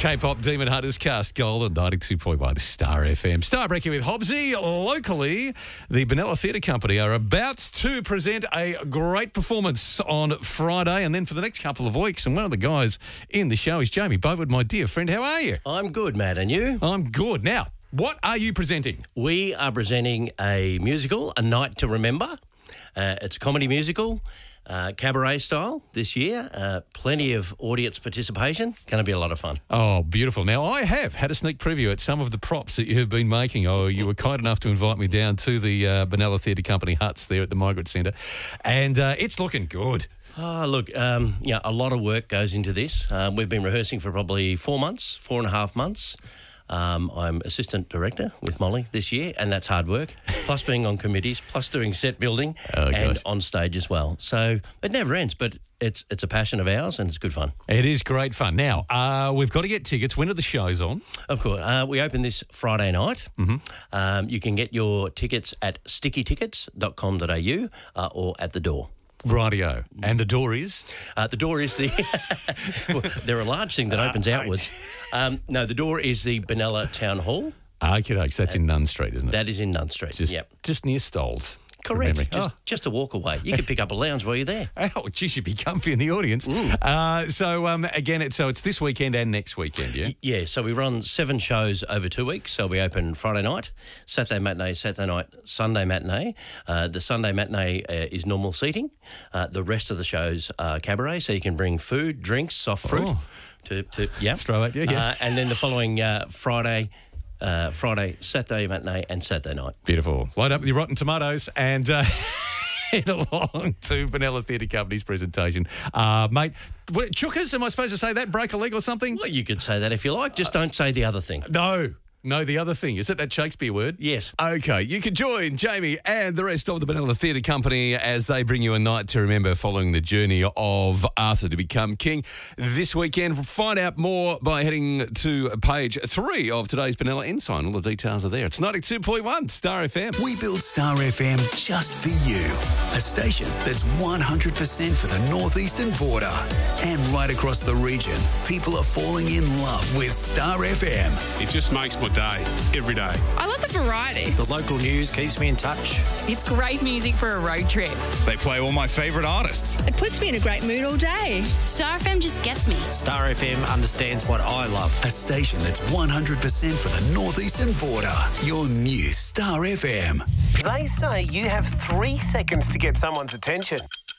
K-pop Demon Hunters cast gold on 92.1 Star FM. Star Breaking with Hobbsy. Locally, the Benalla Theatre Company are about to present a great performance on Friday and then for the next couple of weeks. And one of the guys in the show is Jamie Bowood, my dear friend. How are you? I'm good, Matt. And you? I'm good. Now, what are you presenting? We are presenting a musical, A Night to Remember. It's a comedy musical. Cabaret style this year. Plenty of audience participation. Going to be a lot of fun. Oh, beautiful. Now, I have had a sneak preview at some of the props that you have been making. Oh, you were kind enough to invite me down to the Benalla Theatre Company huts there at the Migrant Centre, and it's looking good. Oh, look, a lot of work goes into this. We've been rehearsing for probably 4.5 months. I'm assistant director with Molly this year, and that's hard work, plus being on committees, plus doing set building and on stage as well. So it never ends, but it's a passion of ours and it's good fun. It is great fun. Now, we've got to get tickets. When are the shows on? Of course. We open this Friday night. Mm-hmm. You can get your tickets at stickytickets.com.au or at the door. Rightio. And the door is? The door is the... well, they're a large thing that opens outwards. No, the door is the Benalla Town Hall. Okay, so that's in Nunn Street, isn't it? That is in Nunn Street, Just near Stoles. Correct. Just a walk away. You could pick up a lounge while you're there. Oh, geez, you'd be comfy in the audience. Again, it's this weekend and next weekend, yeah? Yeah, so we run 7 shows over 2 weeks. So we open Friday night, Saturday matinee, Saturday night, Sunday matinee. The Sunday matinee is normal seating. The rest of the shows are cabaret, so you can bring food, drinks, soft fruit. To throw at you, yeah. And then the following Friday, Saturday matinee and Saturday night. Beautiful. Load up with your rotten tomatoes and head along to Benalla Theatre Company's presentation. Mate, chookers, am I supposed to say that? Break a leg or something? Well, you could say that if you like. Just don't say the other thing. No, the other thing. Is it that Shakespeare word? Yes. Okay, you can join Jamie and the rest of the Benalla Theatre Company as they bring you a night to remember following the journey of Arthur to become king this weekend. Find out more by heading to page 3 of today's Benalla Ensign. All the details are there. It's 92.1 Star FM. We built Star FM just for you. A station that's 100% for the northeastern border. And right across the region, people are falling in love with Star FM. It just makes my day, every day. I love the variety. The local news keeps me in touch. It's great music for a road trip. They play all my favourite artists. It puts me in a great mood all day. Star FM just gets me. Star FM understands what I love. A station that's 100% for the northeastern border. Your new Star FM. They say you have 3 seconds to get someone's attention.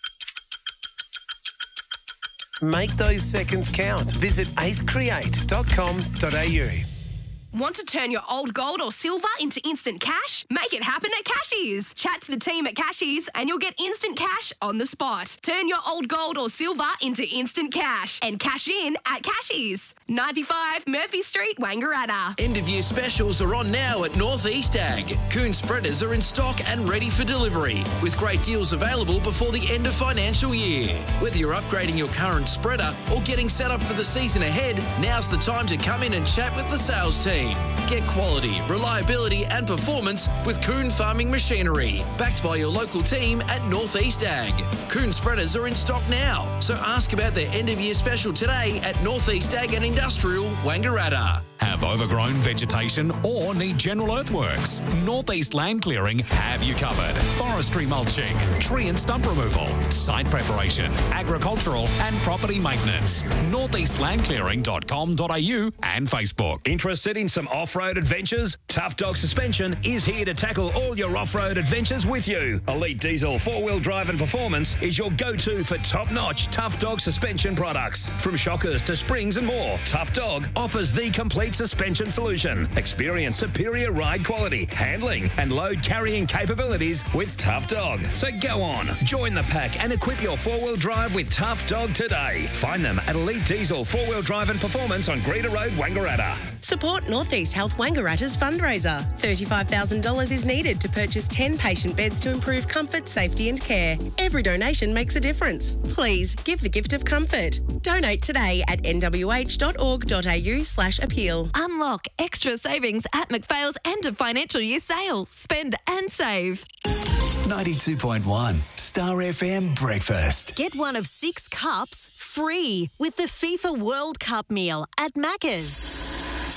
Make those seconds count. Visit acecreate.com.au. Want to turn your old gold or silver into instant cash? Make it happen at Cashies. Chat to the team at Cashies and you'll get instant cash on the spot. Turn your old gold or silver into instant cash and cash in at Cashies. 95 Murphy Street, Wangaratta. End of year specials are on now at North East Ag. Coon spreaders are in stock and ready for delivery, with great deals available before the end of financial year. Whether you're upgrading your current spreader or getting set up for the season ahead, now's the time to come in and chat with the sales team. Get quality, reliability and performance with Coon Farming Machinery, backed by your local team at North East Ag. Coon spreaders are in stock now, so ask about their end-of-year special today at North East Ag and Industrial, Wangaratta. Have overgrown vegetation or need general earthworks? Northeast Land Clearing have you covered. Forestry mulching, tree and stump removal, site preparation, agricultural and property maintenance. northeastlandclearing.com.au and Facebook. Interested in some off-road adventures? Tough Dog Suspension is here to tackle all your off-road adventures with you. Elite Diesel 4-wheel drive and performance is your go-to for top-notch Tough Dog suspension products. From shockers to springs and more, Tough Dog offers the complete suspension solution. Experience superior ride quality, handling and load carrying capabilities with Tough Dog. So go on, join the pack and equip your 4-wheel drive with Tough Dog today. Find them at Elite Diesel 4-wheel drive and performance on Greeter Road, Wangaratta. Support Northeast Health Wangaratta's fundraiser. $35,000 is needed to purchase 10 patient beds to improve comfort, safety and care. Every donation makes a difference. Please give the gift of comfort. Donate today at nwh.org.au/appeal. Unlock extra savings at McPhail's end of financial year sale. Spend and save. 92.1 Star FM breakfast. Get one of 6 cups free with the FIFA World Cup meal at Macca's.